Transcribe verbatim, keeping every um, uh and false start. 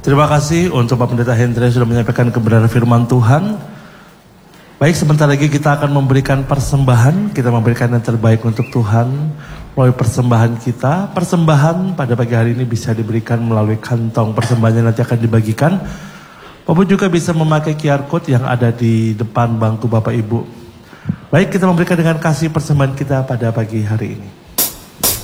Terima kasih untuk Pak Pendeta Hendra sudah menyampaikan kebenaran firman Tuhan. Baik, sebentar lagi kita akan memberikan persembahan. Kita memberikan yang terbaik untuk Tuhan melalui persembahan kita. Persembahan pada pagi hari ini bisa diberikan melalui kantong persembahannya nanti akan dibagikan. Bapak juga bisa memakai Q R Code yang ada di depan bangku Bapak Ibu. Baik, kita memberikan dengan kasih persembahan kita pada pagi hari ini.